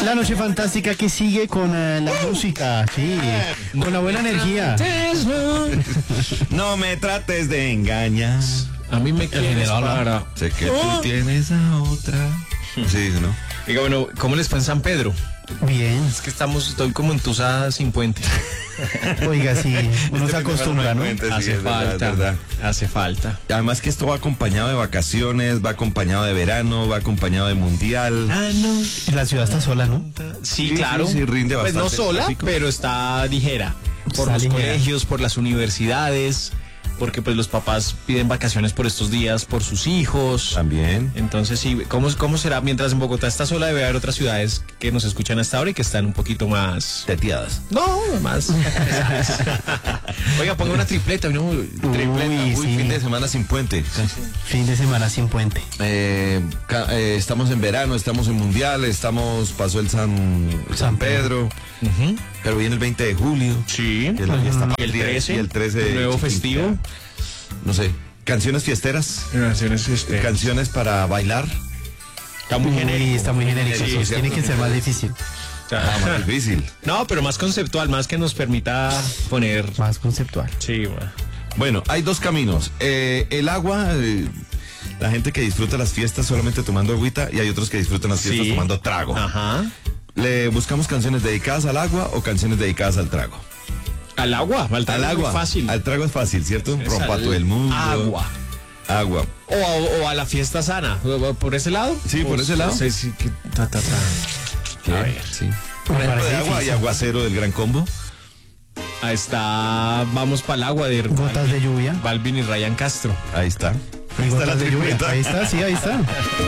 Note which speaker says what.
Speaker 1: La noche fantástica que sigue con la música, sí, con la buena energía.
Speaker 2: No me trates de engañar.
Speaker 3: A mí me quieres para...
Speaker 2: Sé que tú tienes a otra. Sí, ¿no?
Speaker 3: Diga, bueno, ¿cómo les fue en San Pedro?
Speaker 1: Bien.
Speaker 3: Es que estoy como entusada sin puente.
Speaker 1: Oiga, sí, uno se acostumbra, ¿no?
Speaker 3: Hace falta, hace falta.
Speaker 2: Además que esto va acompañado de vacaciones, va acompañado de verano, va acompañado de mundial.
Speaker 1: La ciudad está sola, ¿no?
Speaker 3: Sí,
Speaker 2: Sí,
Speaker 3: claro.
Speaker 2: sí, rinde
Speaker 3: pues no
Speaker 2: bastante
Speaker 3: sola,
Speaker 2: tráfico.
Speaker 3: pero está ligera. Por
Speaker 1: Está
Speaker 3: los
Speaker 1: ligera.
Speaker 3: colegios, por las universidades, porque pues los papás piden vacaciones por estos días, por sus hijos.
Speaker 2: También.
Speaker 3: Entonces sí, ¿cómo será? Mientras en Bogotá está sola, debe haber otras ciudades que nos escuchan hasta ahora y que están un poquito más...
Speaker 2: Teteadas.
Speaker 3: No, más. Oiga, ponga una tripleta, ¿no?
Speaker 2: Uy,
Speaker 1: sí.
Speaker 2: fin de semana sin puente.
Speaker 1: Fin de semana sin puente.
Speaker 2: Estamos en verano, estamos en mundial, pasó el San Pedro, pero viene el 20 de julio.
Speaker 3: Sí.
Speaker 2: Que es la fiesta
Speaker 3: Y el
Speaker 2: patria,
Speaker 3: 13,
Speaker 2: y el 13
Speaker 3: el nuevo
Speaker 2: chiquita.
Speaker 3: festivo.
Speaker 2: No sé, canciones fiesteras, canciones para bailar.
Speaker 3: Está muy genérico.
Speaker 1: Está muy genérico.
Speaker 2: Sí,
Speaker 1: Eso
Speaker 2: cierto.
Speaker 1: tiene que ser más difícil.
Speaker 2: Más difícil.
Speaker 3: No, pero más conceptual, más que nos permita poner...
Speaker 1: Más conceptual.
Speaker 3: Sí, bueno.
Speaker 2: Bueno, hay dos caminos. El agua, la gente que disfruta las fiestas solamente tomando agüita, y hay otros que disfrutan las fiestas
Speaker 3: Sí.
Speaker 2: tomando trago.
Speaker 3: Ajá.
Speaker 2: ¿Le buscamos canciones dedicadas al agua o canciones dedicadas al trago?
Speaker 3: Al agua, al
Speaker 2: Al agua.
Speaker 3: fácil.
Speaker 2: Al trago es fácil, ¿cierto?
Speaker 3: Es
Speaker 2: Rompa
Speaker 3: al
Speaker 2: todo el mundo.
Speaker 3: agua.
Speaker 2: Agua.
Speaker 3: O a la fiesta sana. ¿Por ese lado?
Speaker 2: Sí, por ese lado.
Speaker 3: Sí, sí,
Speaker 2: ¿Qué?
Speaker 3: A ver.
Speaker 2: Sí.
Speaker 1: Me
Speaker 2: De
Speaker 1: parece
Speaker 2: agua y
Speaker 1: difícil.
Speaker 2: aguacero del Gran Combo.
Speaker 3: Ahí está, vamos para el agua de
Speaker 1: Gotas de lluvia.
Speaker 3: Balvin y Ryan Castro.
Speaker 2: Ahí está.
Speaker 1: Y
Speaker 2: Ahí está la
Speaker 1: gotas de lluvia.
Speaker 2: tripleta.
Speaker 1: Ahí está, sí, ahí está.